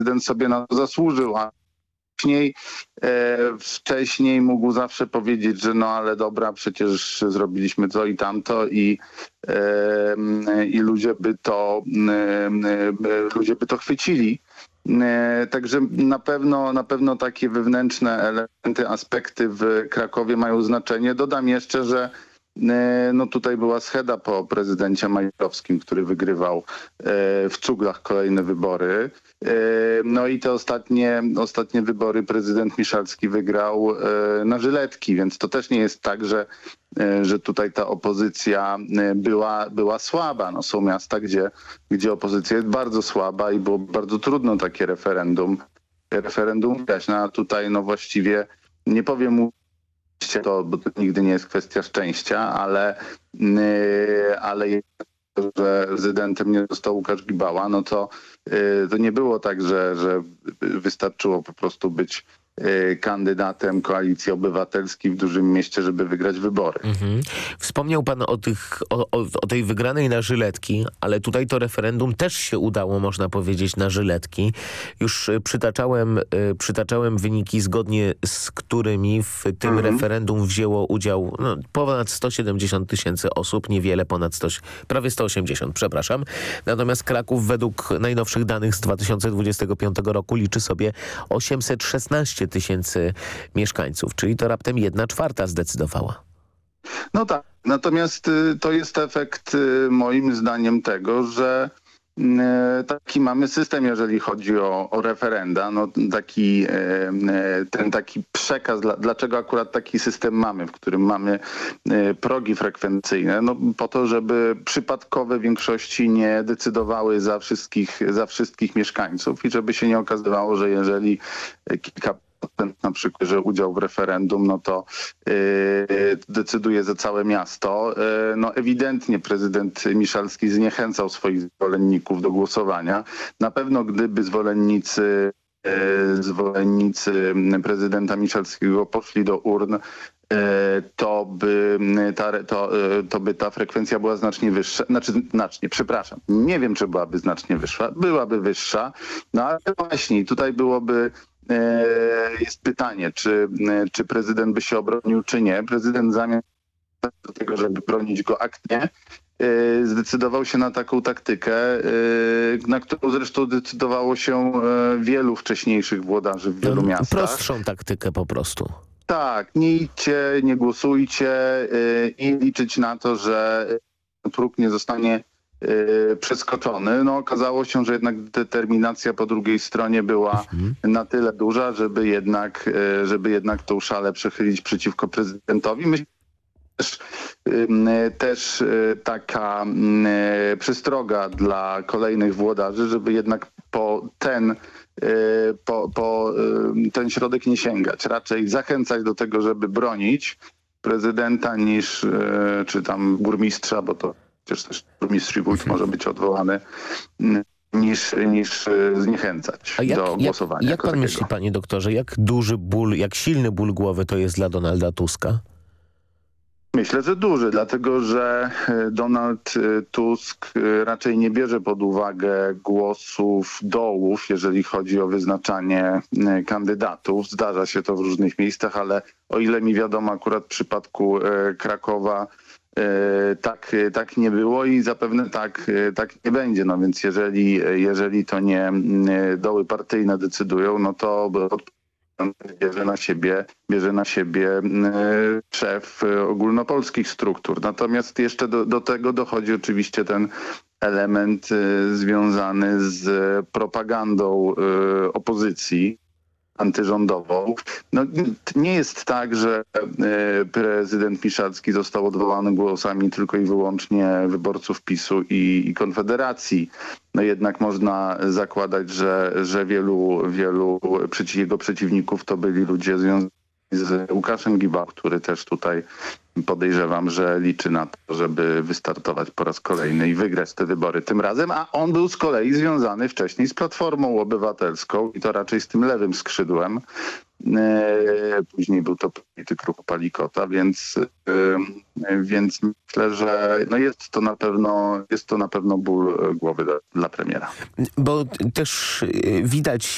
prezydent sobie na to zasłużył, a wcześniej mógł zawsze powiedzieć, że no ale dobra, przecież zrobiliśmy to i tamto i ludzie by to chwycili. Także na pewno takie wewnętrzne elementy, aspekty w Krakowie mają znaczenie. Dodam jeszcze, że no tutaj była scheda po prezydencie Majchrowskim, który wygrywał w Cuglach kolejne wybory. No i te ostatnie wybory prezydent Miszalski wygrał na Żyletki, więc to też nie jest tak, że tutaj ta opozycja była słaba. No, są miasta, gdzie opozycja jest bardzo słaba i było bardzo trudno takie referendum wygrać. No, a tutaj no właściwie nie powiem to, bo to nigdy nie jest kwestia szczęścia, ale że prezydentem nie został Łukasz Gibała, no to nie było tak, że wystarczyło po prostu być kandydatem Koalicji Obywatelskiej w dużym mieście, żeby wygrać wybory. Wspomniał pan o tej wygranej na Żyletki, ale tutaj to referendum też się udało, można powiedzieć, na Żyletki. Już przytaczałem wyniki, zgodnie z którymi w tym referendum wzięło udział ponad 170 000 osób, niewiele ponad prawie 180, przepraszam. Natomiast Kraków według najnowszych danych z 2025 roku liczy sobie 816 000 mieszkańców, czyli to raptem 1/4 zdecydowała. No tak, natomiast to jest efekt moim zdaniem tego, że taki mamy system, jeżeli chodzi o referenda. No, ten taki przekaz, dlaczego akurat taki system mamy, w którym mamy progi frekwencyjne, no po to, żeby przypadkowe większości nie decydowały za wszystkich mieszkańców i żeby się nie okazywało, że jeżeli kilka na przykład, że udział w referendum, no to decyduje za całe miasto. No ewidentnie prezydent Miszalski zniechęcał swoich zwolenników do głosowania. Na pewno gdyby zwolennicy prezydenta Miszalskiego poszli do urn, to by ta frekwencja była znacznie wyższa. Przepraszam, nie wiem, czy byłaby znacznie wyższa. Byłaby wyższa, no ale właśnie tutaj jest pytanie, czy prezydent by się obronił, czy nie. Prezydent zamiast do tego, żeby bronić go aktywnie, zdecydował się na taką taktykę, na którą zresztą decydowało się wielu wcześniejszych włodarzy w wielu miastach. Prostszą taktykę po prostu. Tak, nie idźcie, nie głosujcie i liczyć na to, że próg nie zostanie przeskoczony. No okazało się, że jednak determinacja po drugiej stronie była na tyle duża, żeby jednak tą szalę przechylić przeciwko prezydentowi. Myślę, też taka przestroga dla kolejnych włodarzy, żeby jednak po ten środek nie sięgać. Raczej zachęcać do tego, żeby bronić prezydenta czy tam burmistrza, bo to przecież też burmistrz i wójt może być odwołany, niż zniechęcać do głosowania. Jak pan myśli, panie doktorze, jak duży ból, jak silny ból głowy to jest dla Donalda Tuska? Myślę, że duży, dlatego że Donald Tusk raczej nie bierze pod uwagę głosów dołów, jeżeli chodzi o wyznaczanie kandydatów. Zdarza się to w różnych miejscach, ale o ile mi wiadomo, akurat w przypadku Krakowa tak nie było i zapewne tak nie będzie. No więc jeżeli to nie doły partyjne decydują, no to bierze na siebie szef ogólnopolskich struktur. Natomiast jeszcze do tego dochodzi oczywiście ten element związany z propagandą opozycji antyrządową. No, nie jest tak, że prezydent Miszalski został odwołany głosami tylko i wyłącznie wyborców PiS-u i Konfederacji. No jednak można zakładać, że wielu jego przeciwników to byli ludzie związani z Łukaszem Gibałą, który też tutaj podejrzewam, że liczy na to, żeby wystartować po raz kolejny i wygrać te wybory tym razem, a on był z kolei związany wcześniej z Platformą Obywatelską i to raczej z tym lewym skrzydłem. Później był to polityk ruchu Palikota, więc myślę, że no jest to na pewno ból głowy dla premiera. Bo też widać